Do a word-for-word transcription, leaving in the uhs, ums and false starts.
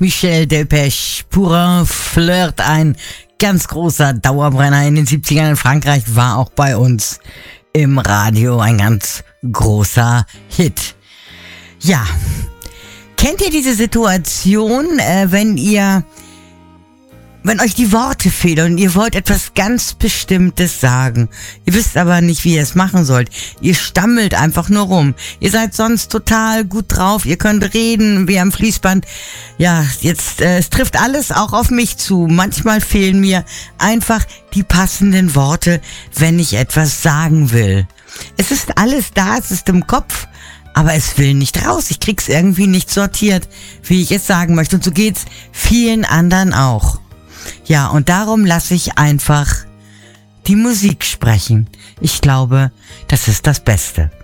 Michel Delpech, Pour un Flirt, ein ganz großer Dauerbrenner in den siebzigern in Frankreich, war auch bei uns im Radio ein ganz großer Hit. Ja, kennt ihr diese Situation, äh, wenn ihr, wenn euch die Worte fehlen und ihr wollt etwas ganz Bestimmtes sagen, ihr wisst aber nicht, wie ihr es machen sollt, ihr stammelt einfach nur rum, ihr seid sonst total gut drauf, ihr könnt reden wie am Fließband, ja, jetzt, äh, es trifft alles auch auf mich zu, manchmal fehlen mir einfach die passenden Worte, wenn ich etwas sagen will. Es ist alles da, es ist im Kopf, aber es will nicht raus, ich krieg's irgendwie nicht sortiert, wie ich es sagen möchte, und so geht's vielen anderen auch. Ja, und darum lasse ich einfach die Musik sprechen. Ich glaube, das ist das Beste.